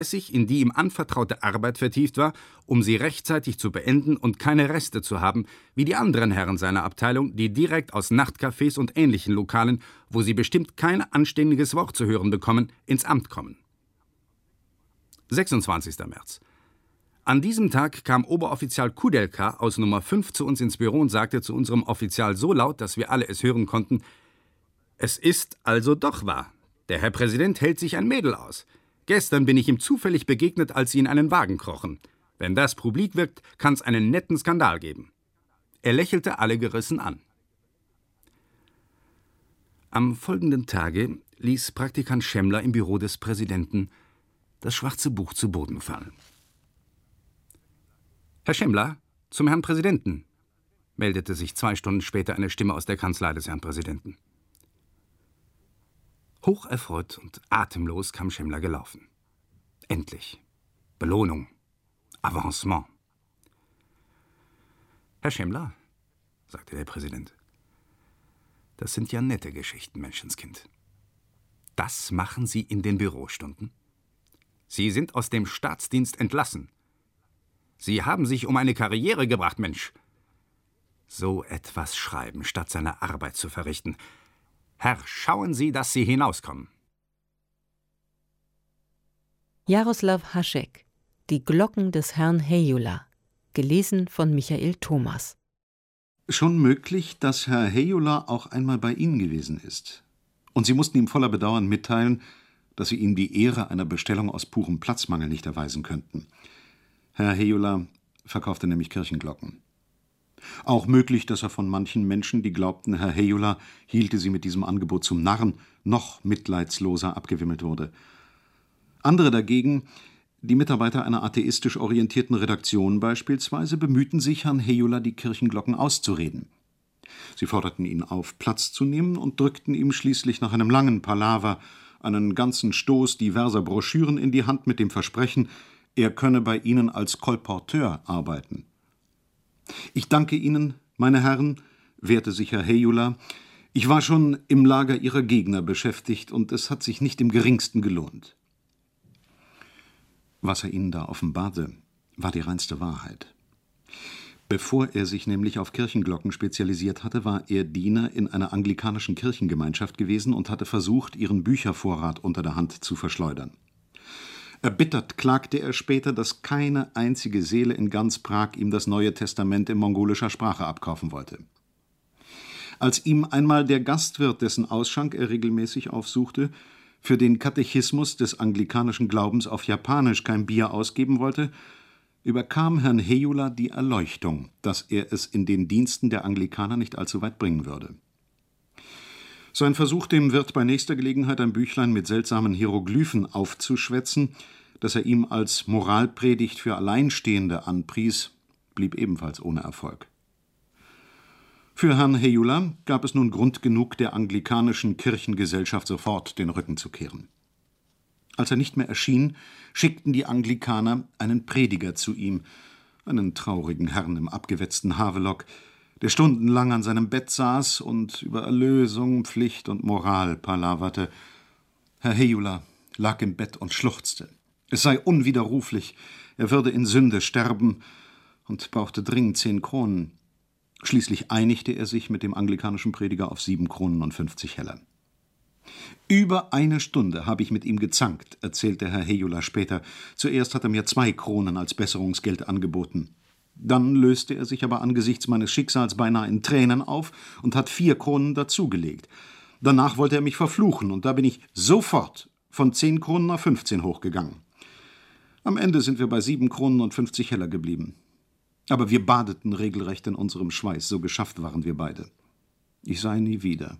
sich in die ihm anvertraute Arbeit vertieft war, um sie rechtzeitig zu beenden und keine Reste zu haben, wie die anderen Herren seiner Abteilung, die direkt aus Nachtcafés und ähnlichen Lokalen, wo sie bestimmt kein anständiges Wort zu hören bekommen, ins Amt kommen. 26. März. An diesem Tag kam Oberoffizial Kudelka aus Nummer 5 zu uns ins Büro und sagte zu unserem Offizial so laut, dass wir alle es hören konnten: »Es ist also doch wahr. Der Herr Präsident hält sich ein Mädel aus. Gestern bin ich ihm zufällig begegnet, als sie in einen Wagen krochen. Wenn das publik wirkt, kann's einen netten Skandal geben.« Er lächelte alle gerissen an. Am folgenden Tage ließ Praktikant Schemmler im Büro des Präsidenten das schwarze Buch zu Boden fallen. »Herr Schemmler, zum Herrn Präsidenten«, meldete sich 2 Stunden später eine Stimme aus der Kanzlei des Herrn Präsidenten. Hocherfreut und atemlos kam Schemmler gelaufen. Endlich. Belohnung. Avancement. »Herr Schemmler«, sagte der Präsident, »das sind ja nette Geschichten, Menschenskind. Das machen Sie in den Bürostunden? Sie sind aus dem Staatsdienst entlassen. Sie haben sich um eine Karriere gebracht, Mensch. So etwas schreiben, statt seine Arbeit zu verrichten. Herr, schauen Sie, dass Sie hinauskommen.« Jaroslav Hašek, Die Glocken des Herrn Hejula, gelesen von Michael Thomas. Schon möglich, dass Herr Hejula auch einmal bei Ihnen gewesen ist. Und Sie mussten ihm voller Bedauern mitteilen, dass Sie ihm die Ehre einer Bestellung aus purem Platzmangel nicht erweisen könnten. Herr Hejula verkaufte nämlich Kirchenglocken. Auch möglich, dass er von manchen Menschen, die glaubten, Herr Hejula hielte sie mit diesem Angebot zum Narren, noch mitleidsloser abgewimmelt wurde. Andere dagegen, die Mitarbeiter einer atheistisch orientierten Redaktion beispielsweise, bemühten sich, Herrn Hejula die Kirchenglocken auszureden. Sie forderten ihn auf, Platz zu nehmen und drückten ihm schließlich nach einem langen Palaver einen ganzen Stoß diverser Broschüren in die Hand mit dem Versprechen, er könne bei ihnen als Kolporteur arbeiten. »Ich danke Ihnen, meine Herren«, wehrte sich Herr Hejula, »ich war schon im Lager Ihrer Gegner beschäftigt und es hat sich nicht im geringsten gelohnt.« Was er ihnen da offenbarte, war die reinste Wahrheit. Bevor er sich nämlich auf Kirchenglocken spezialisiert hatte, war er Diener in einer anglikanischen Kirchengemeinschaft gewesen und hatte versucht, ihren Büchervorrat unter der Hand zu verschleudern. Erbittert klagte er später, dass keine einzige Seele in ganz Prag ihm das Neue Testament in mongolischer Sprache abkaufen wollte. Als ihm einmal der Gastwirt, dessen Ausschank er regelmäßig aufsuchte, für den Katechismus des anglikanischen Glaubens auf Japanisch kein Bier ausgeben wollte, überkam Herrn Hejula die Erleuchtung, dass er es in den Diensten der Anglikaner nicht allzu weit bringen würde. Sein Versuch, dem Wirt bei nächster Gelegenheit ein Büchlein mit seltsamen Hieroglyphen aufzuschwätzen, das er ihm als Moralpredigt für Alleinstehende anpries, blieb ebenfalls ohne Erfolg. Für Herrn Hejula gab es nun Grund genug, der anglikanischen Kirchengesellschaft sofort den Rücken zu kehren. Als er nicht mehr erschien, schickten die Anglikaner einen Prediger zu ihm, einen traurigen Herrn im abgewetzten Havelock, der stundenlang an seinem Bett saß und über Erlösung, Pflicht und Moral palaverte. Herr Hejula lag im Bett und schluchzte. Es sei unwiderruflich, er würde in Sünde sterben und brauchte dringend 10 Kronen. Schließlich einigte er sich mit dem anglikanischen Prediger auf 7 Kronen und 50 Heller. »Über eine Stunde habe ich mit ihm gezankt«, erzählte Herr Hejula später. »Zuerst hat er mir 2 Kronen als Besserungsgeld angeboten. Dann löste er sich aber angesichts meines Schicksals beinahe in Tränen auf und hat 4 Kronen dazugelegt. Danach wollte er mich verfluchen, und da bin ich sofort von 10 Kronen auf 15 hochgegangen. Am Ende sind wir bei 7 Kronen und 50 Heller geblieben. Aber wir badeten regelrecht in unserem Schweiß, so geschafft waren wir beide. Ich sah ihn nie wieder.«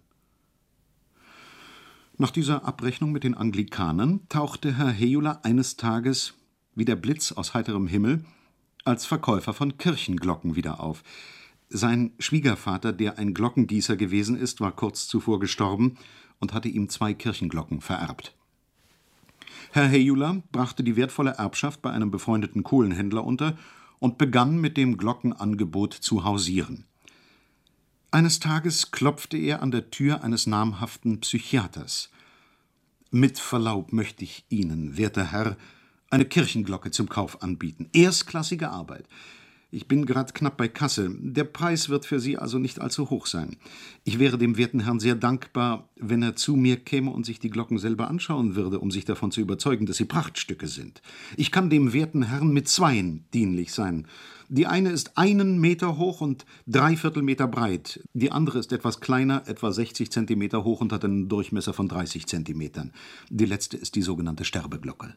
Nach dieser Abrechnung mit den Anglikanern tauchte Herr Hejula eines Tages wie der Blitz aus heiterem Himmel als Verkäufer von Kirchenglocken wieder auf. Sein Schwiegervater, der ein Glockengießer gewesen ist, war kurz zuvor gestorben und hatte ihm 2 Kirchenglocken vererbt. Herr Hejula brachte die wertvolle Erbschaft bei einem befreundeten Kohlenhändler unter und begann mit dem Glockenangebot zu hausieren. Eines Tages klopfte er an der Tür eines namhaften Psychiaters. »Mit Verlaub möchte ich Ihnen, werter Herr, eine Kirchenglocke zum Kauf anbieten. Erstklassige Arbeit. Ich bin gerade knapp bei Kasse. Der Preis wird für Sie also nicht allzu hoch sein. Ich wäre dem werten Herrn sehr dankbar, wenn er zu mir käme und sich die Glocken selber anschauen würde, um sich davon zu überzeugen, dass sie Prachtstücke sind. Ich kann dem werten Herrn mit zweien dienlich sein. Die eine ist 1 Meter hoch und 3/4 Meter breit. Die andere ist etwas kleiner, etwa 60 Zentimeter hoch und hat einen Durchmesser von 30 Zentimetern. Die letzte ist die sogenannte Sterbeglocke.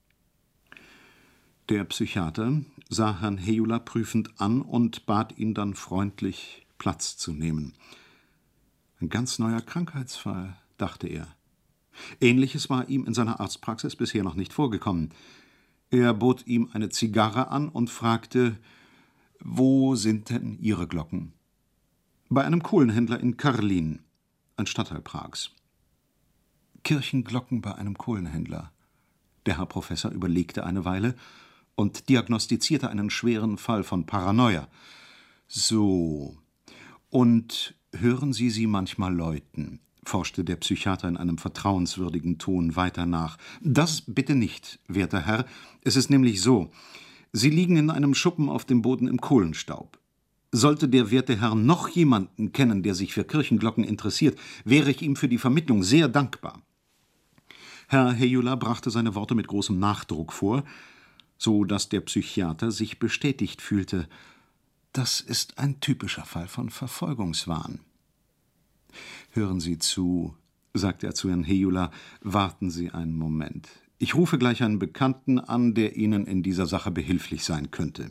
Der Psychiater sah Herrn Hejula prüfend an und bat ihn dann freundlich, Platz zu nehmen. Ein ganz neuer Krankheitsfall, dachte er. Ähnliches war ihm in seiner Arztpraxis bisher noch nicht vorgekommen. Er bot ihm eine Zigarre an und fragte, »Wo sind denn Ihre Glocken?« »Bei einem Kohlenhändler in Karlin, ein Stadtteil Prags.« »Kirchenglocken bei einem Kohlenhändler.« Der Herr Professor überlegte eine Weile und diagnostizierte einen schweren Fall von Paranoia. »So, und hören Sie sie manchmal läuten?« forschte der Psychiater in einem vertrauenswürdigen Ton weiter nach. »Das bitte nicht, werter Herr. Es ist nämlich so, Sie liegen in einem Schuppen auf dem Boden im Kohlenstaub. Sollte der werte Herr noch jemanden kennen, der sich für Kirchenglocken interessiert, wäre ich ihm für die Vermittlung sehr dankbar.« Herr Hejula brachte seine Worte mit großem Nachdruck vor, so dass der Psychiater sich bestätigt fühlte. Das ist ein typischer Fall von Verfolgungswahn. »Hören Sie zu«, sagte er zu Herrn Hejula, »warten Sie einen Moment. Ich rufe gleich einen Bekannten an, der Ihnen in dieser Sache behilflich sein könnte.«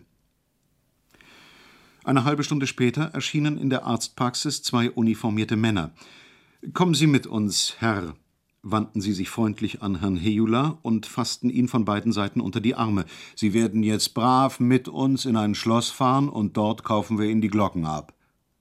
Eine halbe Stunde später erschienen in der Arztpraxis 2 uniformierte Männer. »Kommen Sie mit uns, Herr«, wandten sie sich freundlich an Herrn Hejula und fassten ihn von beiden Seiten unter die Arme. »Sie werden jetzt brav mit uns in ein Schloss fahren und dort kaufen wir Ihnen die Glocken ab.«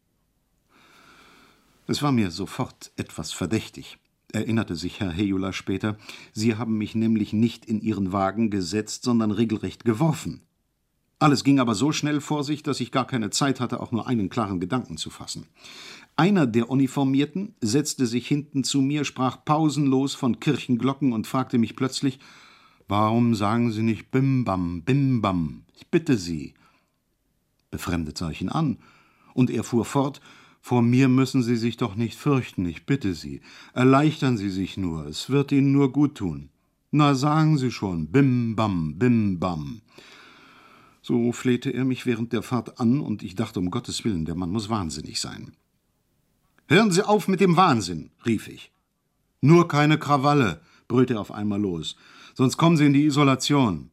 Es war mir sofort etwas verdächtig, erinnerte sich Herr Hejula später. Sie haben mich nämlich nicht in Ihren Wagen gesetzt, sondern regelrecht geworfen. Alles ging aber so schnell vor sich, dass ich gar keine Zeit hatte, auch nur einen klaren Gedanken zu fassen. Einer der Uniformierten setzte sich hinten zu mir, sprach pausenlos von Kirchenglocken und fragte mich plötzlich, »Warum sagen Sie nicht Bim-Bam, Bim-Bam? Ich bitte Sie.« Befremdet sah ich ihn an, und er fuhr fort, »Vor mir müssen Sie sich doch nicht fürchten, ich bitte Sie. Erleichtern Sie sich nur, es wird Ihnen nur gut tun. Na, sagen Sie schon, Bim-Bam, Bim-Bam.« So flehte er mich während der Fahrt an, und ich dachte, um Gottes Willen, der Mann muss wahnsinnig sein. »Hören Sie auf mit dem Wahnsinn«, rief ich. »Nur keine Krawalle«, brüllte er auf einmal los, »sonst kommen Sie in die Isolation.«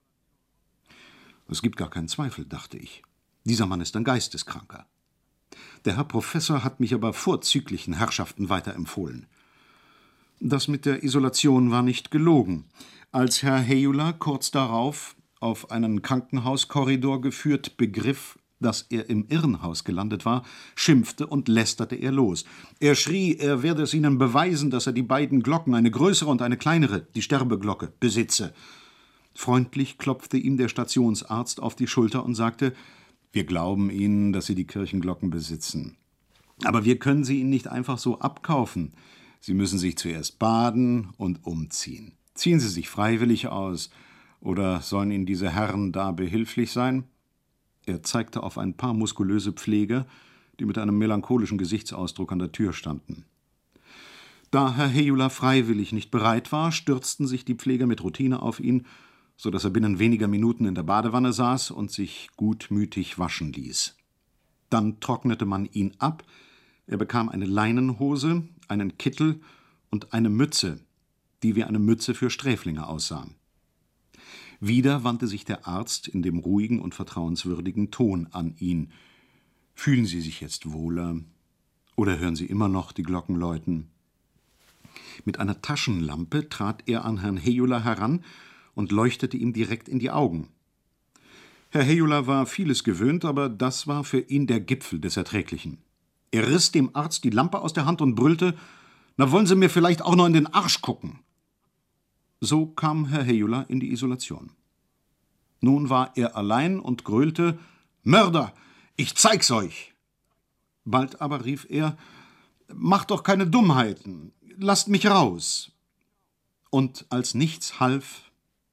Es gibt gar keinen Zweifel, dachte ich. Dieser Mann ist ein Geisteskranker. Der Herr Professor hat mich aber vorzüglichen Herrschaften weiterempfohlen. Das mit der Isolation war nicht gelogen. Als Herr Hejula kurz darauf auf einen Krankenhauskorridor geführt begriff, dass er im Irrenhaus gelandet war, schimpfte und lästerte er los. Er schrie, er werde es ihnen beweisen, dass er die beiden Glocken, eine größere und eine kleinere, die Sterbeglocke, besitze. Freundlich klopfte ihm der Stationsarzt auf die Schulter und sagte, »Wir glauben Ihnen, dass Sie die Kirchenglocken besitzen. Aber wir können sie Ihnen nicht einfach so abkaufen. Sie müssen sich zuerst baden und umziehen. Ziehen Sie sich freiwillig aus, oder sollen Ihnen diese Herren da behilflich sein?« Er zeigte auf ein paar muskulöse Pfleger, die mit einem melancholischen Gesichtsausdruck an der Tür standen. Da Herr Hejula freiwillig nicht bereit war, stürzten sich die Pfleger mit Routine auf ihn, so dass er binnen weniger Minuten in der Badewanne saß und sich gutmütig waschen ließ. Dann trocknete man ihn ab, er bekam eine Leinenhose, einen Kittel und eine Mütze, die wie eine Mütze für Sträflinge aussah. Wieder wandte sich der Arzt in dem ruhigen und vertrauenswürdigen Ton an ihn. »Fühlen Sie sich jetzt wohler? Oder hören Sie immer noch die Glocken läuten?« Mit einer Taschenlampe trat er an Herrn Hejula heran und leuchtete ihm direkt in die Augen. Herr Hejula war vieles gewöhnt, aber das war für ihn der Gipfel des Erträglichen. Er riss dem Arzt die Lampe aus der Hand und brüllte, »Na, wollen Sie mir vielleicht auch noch in den Arsch gucken?« So kam Herr Hejula in die Isolation. Nun war er allein und gröhlte, »Mörder, ich zeig's euch!« Bald aber rief er, »Macht doch keine Dummheiten, lasst mich raus!« Und als nichts half,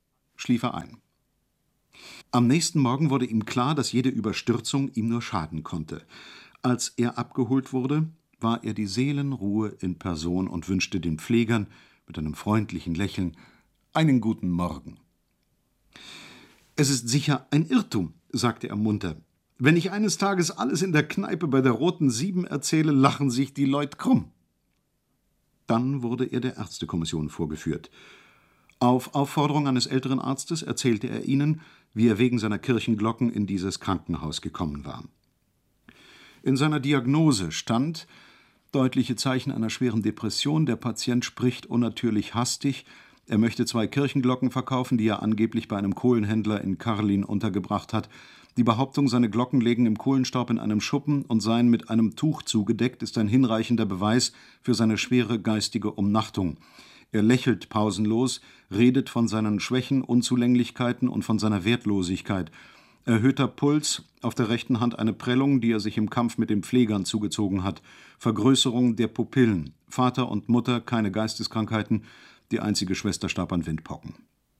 schlief er ein. Am nächsten Morgen wurde ihm klar, dass jede Überstürzung ihm nur schaden konnte. Als er abgeholt wurde, war er die Seelenruhe in Person und wünschte den Pflegern mit einem freundlichen Lächeln einen guten Morgen. »Es ist sicher ein Irrtum«, sagte er munter. »Wenn ich eines Tages alles in der Kneipe bei der Roten Sieben erzähle, lachen sich die Leute krumm.« Dann wurde er der Ärztekommission vorgeführt. Auf Aufforderung eines älteren Arztes erzählte er ihnen, wie er wegen seiner Kirchenglocken in dieses Krankenhaus gekommen war. In seiner Diagnose stand: deutliche Zeichen einer schweren Depression, der Patient spricht unnatürlich hastig, er möchte 2 Kirchenglocken verkaufen, die er angeblich bei einem Kohlenhändler in Karlin untergebracht hat. Die Behauptung, seine Glocken lägen im Kohlenstaub in einem Schuppen und seien mit einem Tuch zugedeckt, ist ein hinreichender Beweis für seine schwere geistige Umnachtung. Er lächelt pausenlos, redet von seinen Schwächen, Unzulänglichkeiten und von seiner Wertlosigkeit. Erhöhter Puls, auf der rechten Hand eine Prellung, die er sich im Kampf mit den Pflegern zugezogen hat. Vergrößerung der Pupillen. Vater und Mutter, keine Geisteskrankheiten. Die einzige Schwester starb an Windpocken.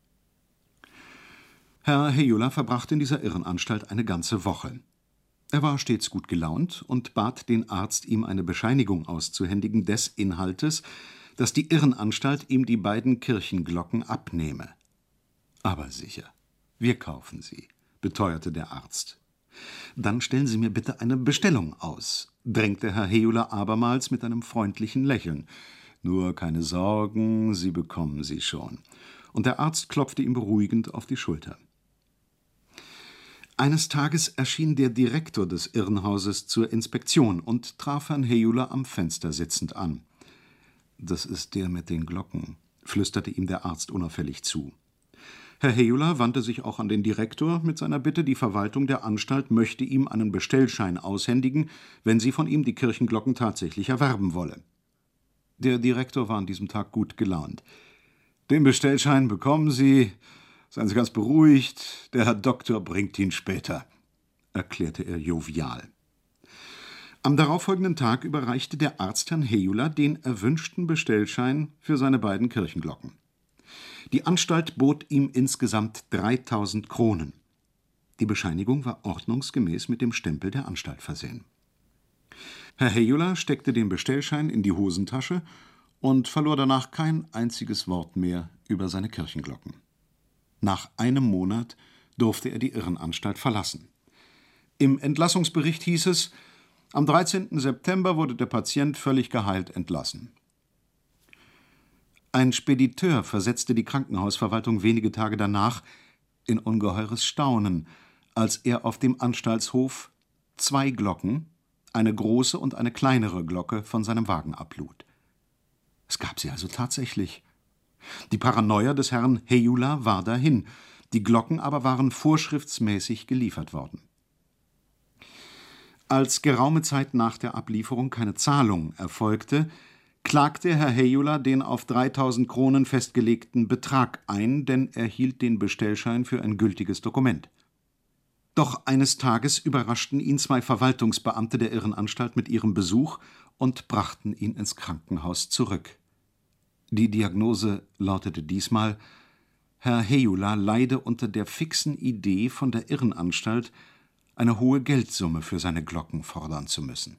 Herr Heyola verbrachte in dieser Irrenanstalt eine ganze Woche. Er war stets gut gelaunt und bat den Arzt, ihm eine Bescheinigung auszuhändigen des Inhaltes, dass die Irrenanstalt ihm die 2 Kirchenglocken abnehme. »Aber sicher, wir kaufen sie«, beteuerte der Arzt. »Dann stellen Sie mir bitte eine Bestellung aus«, drängte Herr Heyola abermals mit einem freundlichen Lächeln. »Nur keine Sorgen, Sie bekommen sie schon.« Und der Arzt klopfte ihm beruhigend auf die Schulter. Eines Tages erschien der Direktor des Irrenhauses zur Inspektion und traf Herrn Heyola am Fenster sitzend an. »Das ist der mit den Glocken«, flüsterte ihm der Arzt unauffällig zu. Herr Heyola wandte sich auch an den Direktor mit seiner Bitte, die Verwaltung der Anstalt möchte ihm einen Bestellschein aushändigen, wenn sie von ihm die Kirchenglocken tatsächlich erwerben wolle. Der Direktor war an diesem Tag gut gelaunt. »Den Bestellschein bekommen Sie. Seien Sie ganz beruhigt, der Herr Doktor bringt ihn später«, erklärte er jovial. Am darauffolgenden Tag überreichte der Arzt Herrn Heyola den erwünschten Bestellschein für seine 2 Kirchenglocken. Die Anstalt bot ihm insgesamt 3.000 Kronen. Die Bescheinigung war ordnungsgemäß mit dem Stempel der Anstalt versehen. Herr Heyola steckte den Bestellschein in die Hosentasche und verlor danach kein einziges Wort mehr über seine Kirchenglocken. Nach einem Monat durfte er die Irrenanstalt verlassen. Im Entlassungsbericht hieß es: Am 13. September wurde der Patient völlig geheilt entlassen. Ein Spediteur versetzte die Krankenhausverwaltung wenige Tage danach in ungeheures Staunen, als er auf dem Anstaltshof 2 Glocken, eine große und eine kleinere Glocke, von seinem Wagen ablud. Es gab sie also tatsächlich. Die Paranoia des Herrn Heyola war dahin, die Glocken aber waren vorschriftsmäßig geliefert worden. Als geraume Zeit nach der Ablieferung keine Zahlung erfolgte, klagte Herr Heyola den auf 3.000 Kronen festgelegten Betrag ein, denn er hielt den Bestellschein für ein gültiges Dokument. Doch eines Tages überraschten ihn 2 Verwaltungsbeamte der Irrenanstalt mit ihrem Besuch und brachten ihn ins Krankenhaus zurück. Die Diagnose lautete diesmal: Herr Heyola leide unter der fixen Idee, von der Irrenanstalt eine hohe Geldsumme für seine Glocken fordern zu müssen.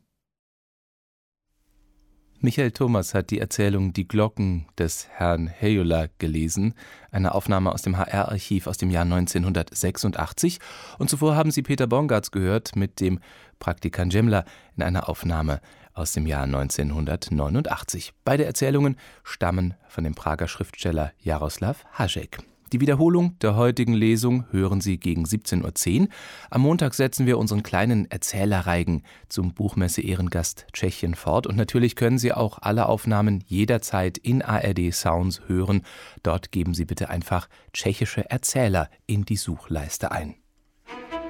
Michael Thomas hat die Erzählung »Die Glocken« des Herrn Heyola gelesen, eine Aufnahme aus dem HR-Archiv aus dem Jahr 1986. Und zuvor haben Sie Peter Bongartz gehört mit dem Praktikant Dżemla in einer Aufnahme aus dem Jahr 1989. Beide Erzählungen stammen von dem Prager Schriftsteller Jaroslav Hašek. Die Wiederholung der heutigen Lesung hören Sie gegen 17:10 Uhr. Am Montag setzen wir unseren kleinen Erzählerreigen zum Buchmesse-Ehrengast Tschechien fort. Und natürlich können Sie auch alle Aufnahmen jederzeit in ARD Sounds hören. Dort geben Sie bitte einfach tschechische Erzähler in die Suchleiste ein.